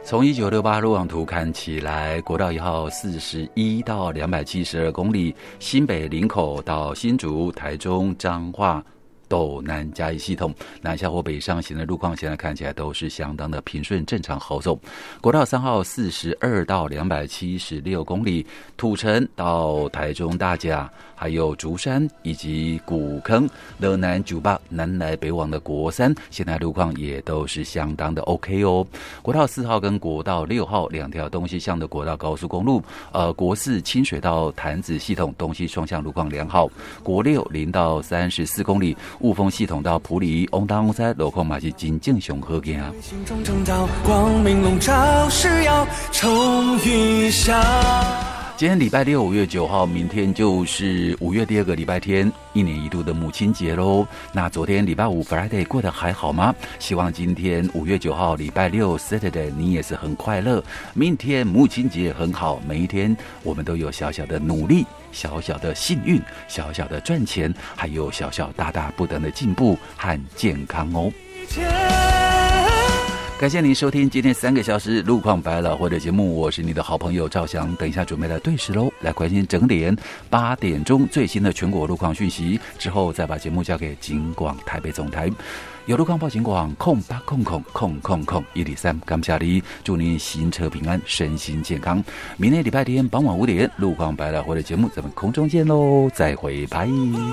从1968路网图看起来，国道1号41到272公里，新北林口到新竹、台中、彰化、斗南嘉义系统南下或北上行的路况，现在看起来都是相当的平顺正常好走。国道3号42到276公里，土城到台中大甲，还有竹山以及古坑、乐南九八南来北往的国三，现在路况也都是相当的 OK 哦。国道4号跟国道6号两条东西向的国道高速公路，国4清水到潭子系统东西双向路况良好，国6 0到34公里。雾峰系统到埔里、翁大翁塞路况嘛是真正上好行。 心中正道，光明笼罩，是要冲雨下。 今天礼拜六5月9号，明天就是5月第2个礼拜天，一年一度的母亲节咯。那昨天礼拜5 Friday 过得还好吗？希望今天5月9号礼拜六 Saturday 你也是很快乐。明天母亲节很好，每一天我们都有小小的努力，小小的幸运，小小的赚钱，还有小小大大不等的进步和健康哦。感谢您收听今天3个小时路况百老汇的节目，我是你的好朋友赵翔。等一下准备来对时喽，来关心整点8点钟最新的全国路况讯息，之后再把节目交给警广台北总台。有路况报警广0800000103，感谢你，祝你行车平安，身心健康。明天礼拜天傍晚5点，路况百老汇的节目咱们空中见喽，再会，拜。